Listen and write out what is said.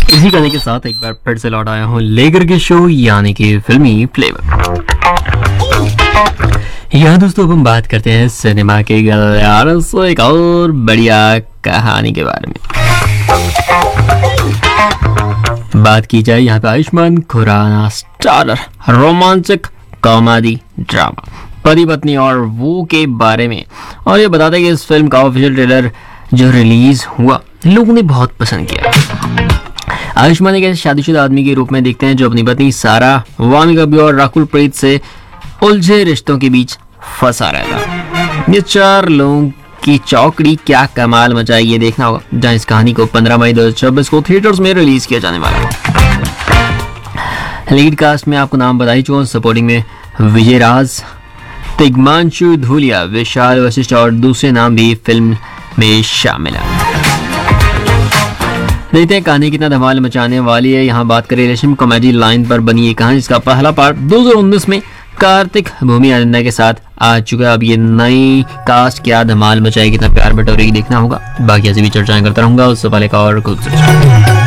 इसी गाने के साथ एक बार फिर से लौट आया हूँ लेकर के शो यानी कि फिल्मी फ्लेवर। यहाँ दोस्तों अब हम बात करते हैं सिनेमा के गलियारों से एक और बढ़िया कहानी के बारे में। बात की जाए यहाँ पे आयुष्मान खुराना स्टारर रोमांचक कॉमेडी ड्रामा पति पत्नी और वो के बारे में। और ये बताते हैं कि इस फिल्म का ऑफिशियल ट्रेलर जो रिलीज हुआ लोगों ने बहुत पसंद किया। आयुष्मान एक ऐसे शादीशुदा आदमी के रूप में दिखते हैं जो अपनी पत्नी सारा वामी कपूर और राकुल प्रीत से उलझे रिश्तों के बीच फंसा रहता है। ये चार लोगों की चौकड़ी क्या कमाल मचाएगी ये देखना होगा, जहां इस कहानी को 15 मई 2026 को थिएटर्स में रिलीज किया जाने वाला है। लीड कास्ट में आपको नाम बताई चुका, सपोर्टिंग में विजय राज, तिग्मांशु धूलिया, विशाल वशिष्ठ और दूसरे नाम भी फिल्म में शामिल है। देखते हैं कहानी कितना धमाल मचाने वाली है। यहाँ बात करें रेशम कॉमेडी लाइन पर बनी ये कहानी, जिसका पहला पार्ट 2019 में कार्तिक भूमि आनंदा के साथ आ चुका है। अब ये नई कास्ट क्या धमाल मचाएगी, कितना प्यार बटोरेगी देखना होगा। बाकी ऐसी भी चर्चाएं करता रहूंगा, उससे पहले का और खूबसूरत